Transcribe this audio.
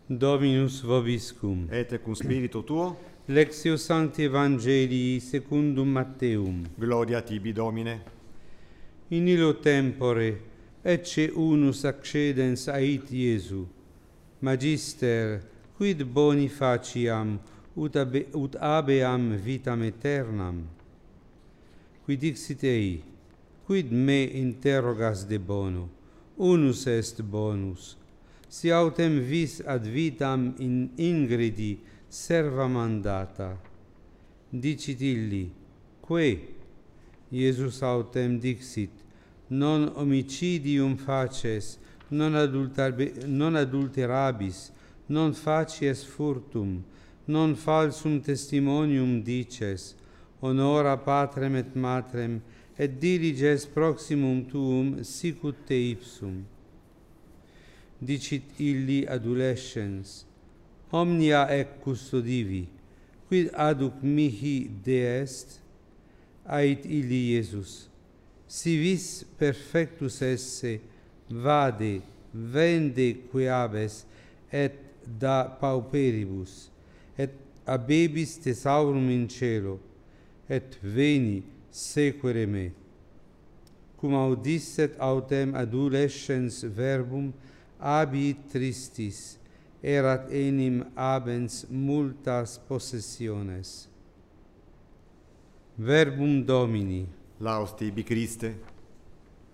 Dominus vobiscum. Et cum spiritu tuo, Lectio Sancti Evangelii secundum Matteum. gloria tibi, Domine. In illo tempore ecce unus accedens ait Iesu, Magister, quid boni faciam, ut habeam vitam aeternam? Qui dixit ei, quid me interrogas de bono? Unus est bonus. Si autem vis ad vitam in ingredi serva mandata. Dicit illi, quae? Iesus autem dixit, non homicidium faces, non adulterabis, non facies furtum, non falsum testimonium dices, honora patrem et matrem, et diliges proximum tuum sicut te ipsum. Dicit illi adolescens, omnia ec custodivi, quid aduc mihi deest? Ait illi Iesus, si vis perfectus esse, vade, vende queabes, et da pauperibus, et abebis thesaurum in cielo, et veni sequere me. Cum audisset autem adolescens verbum, abiit tristis, erat enim abens multas possessiones. Verbum Domini. Laus tibi, Christe.